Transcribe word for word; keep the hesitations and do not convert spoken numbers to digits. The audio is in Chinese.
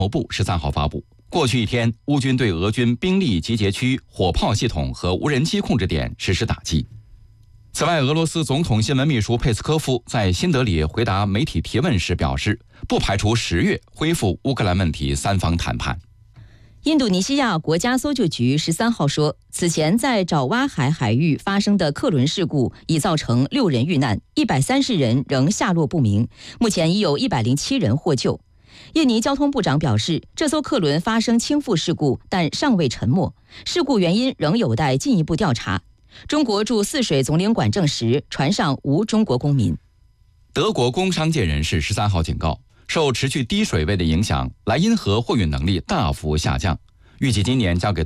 国部十三号发布，过去一天，乌军对俄军兵力集结区、火炮系统和无人机控制点实施打击。此外，俄罗斯总统新闻秘书佩斯科夫在新德里回答媒体提问时表示，不排除十月恢复乌克兰问题三方谈判。 印度尼西亚国家搜救局十三号说，此前在爪哇海海域发生的客轮事故已造成六人遇难，一百三十人仍下落不明，目前已有一百零七人获救。印尼交通部长表示，这艘客轮发生倾覆事故，但尚未沉没，事故原因仍有待进一步调查。中国驻泗水总领馆证实，船上无中国公民。 德国工商界人士十三号警告，受持续低水位的影响，莱茵河货运能力大幅下降，预计今年将给